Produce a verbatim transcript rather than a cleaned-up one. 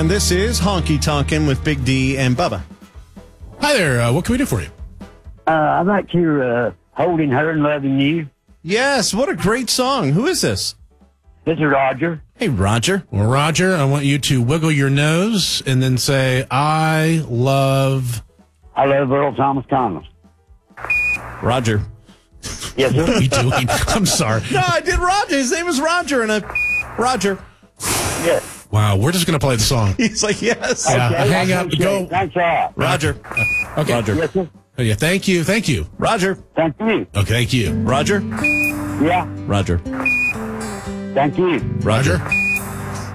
And this is Honky Tonkin' with Big D and Bubba. Hi there. Uh, what can we do for you? Uh, I'd like to hear uh, Holding Her and Loving You. Yes, what a great song. Who is this? This is Roger. Hey, Roger. Well, Roger, I want you to wiggle your nose and then say, I love... I love Earl Thomas Thomas. Roger. Yes, What sir. are you doing? I'm sorry. No, I did Roger. His name is Roger, and I... Roger. Yes. Wow, we're just going to play the song. He's like, yes. Yeah, Okay, hang I up. appreciate Go. it. Thanks a lot. Roger. Okay. Roger. Yes, sir. Oh, yeah, thank you. Thank you. Roger. Thank you. Okay, thank you. Roger. Yeah. Roger. Thank you. Roger. Roger.